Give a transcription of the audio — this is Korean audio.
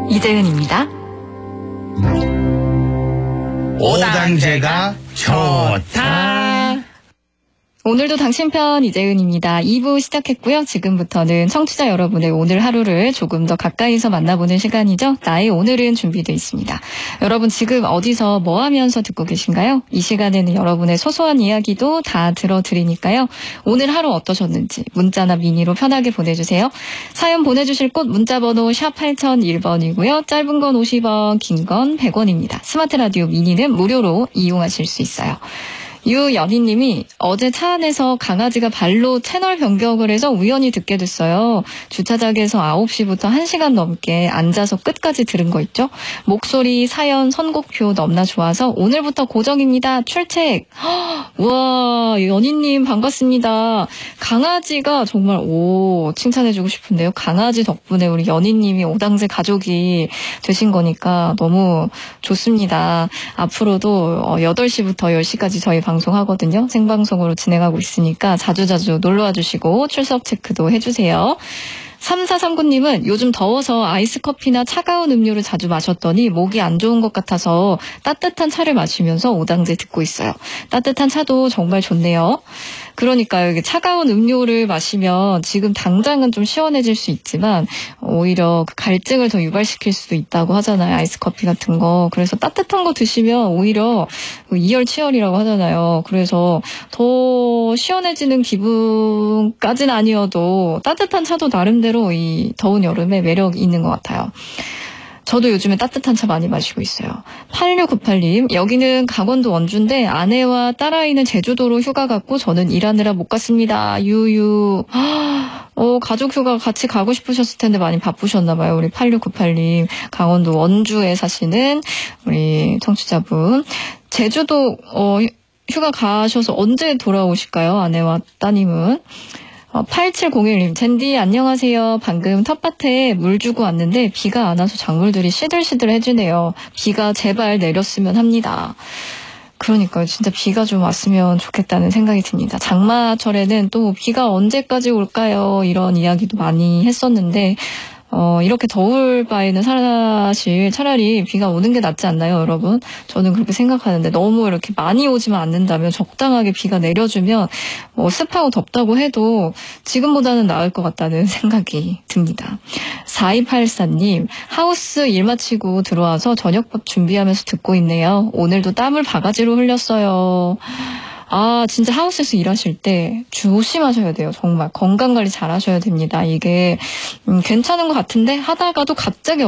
이재은입니다. 오당제가 좋다. 오늘도 당신 편 이재은입니다. 2부 시작했고요. 지금부터는 청취자 여러분의 오늘 하루를 조금 더 가까이서 만나보는 시간이죠. 나의 오늘은 준비되어 있습니다. 여러분 지금 어디서 뭐 하면서 듣고 계신가요? 이 시간에는 여러분의 소소한 이야기도 다 들어드리니까요. 오늘 하루 어떠셨는지 문자나 미니로 편하게 보내주세요. 사연 보내주실 곳 문자번호 샵 8001번이고요. 짧은 건 50원, 긴 건 100원입니다. 스마트 라디오 미니는 무료로 이용하실 수 있어요. 유연희님이 어제 차 안에서 강아지가 발로 채널 변경을 해서 우연히 듣게 됐어요. 주차장에서 9시부터 1시간 넘게 앉아서 끝까지 들은 거 있죠. 목소리, 사연, 선곡표 너무나 좋아서 오늘부터 고정입니다. 출첵. 우와, 연희님 반갑습니다. 강아지가 정말 칭찬해주고 싶은데요. 강아지 덕분에 우리 연희님이 오당제 가족이 되신 거니까 너무 좋습니다. 앞으로도 8시부터 10시까지 저희 방송하거든요. 생방송으로 진행하고 있으니까 자주자주 놀러와 주시고 출석 체크도 해주세요. 3439님은 요즘 더워서 아이스커피나 차가운 음료를 자주 마셨더니 목이 안 좋은 것 같아서 따뜻한 차를 마시면서 오당제 듣고 있어요. 따뜻한 차도 정말 좋네요. 그러니까요. 차가운 음료를 마시면 지금 당장은 좀 시원해질 수 있지만 오히려 그 갈증을 더 유발시킬 수도 있다고 하잖아요. 아이스커피 같은 거. 그래서 따뜻한 거 드시면 오히려 이열치열이라고 하잖아요. 그래서 더 시원해지는 기분까지는 아니어도 따뜻한 차도 나름대로 이 더운 여름에 매력이 있는 것 같아요. 저도 요즘에 따뜻한 차 많이 마시고 있어요. 8698님, 여기는 강원도 원주인데 아내와 딸아이는 제주도로 휴가 갔고 저는 일하느라 못 갔습니다. 유유. 가족 휴가 같이 가고 싶으셨을 텐데 많이 바쁘셨나 봐요. 우리 8698님, 강원도 원주에 사시는 우리 청취자분. 제주도 휴가 가셔서 언제 돌아오실까요? 아내와 따님은. 8701님, 젠디 안녕하세요. 방금 텃밭에 물 주고 왔는데 비가 안 와서 작물들이 시들시들해지네요. 비가 제발 내렸으면 합니다. 그러니까요. 진짜 비가 좀 왔으면 좋겠다는 생각이 듭니다. 장마철에는 또 비가 언제까지 올까요? 이런 이야기도 많이 했었는데 이렇게 더울 바에는 사실 차라리 비가 오는 게 낫지 않나요, 여러분? 저는 그렇게 생각하는데 너무 이렇게 많이 오지만 않는다면 적당하게 비가 내려주면 습하고 덥다고 해도 지금보다는 나을 것 같다는 생각이 듭니다. 4284님, 하우스 일 마치고 들어와서 저녁밥 준비하면서 듣고 있네요. 오늘도 땀을 바가지로 흘렸어요. 진짜 하우스에서 일하실 때 조심하셔야 돼요. 정말 건강관리 잘 하셔야 됩니다. 이게 괜찮은 것 같은데 하다가도 갑자기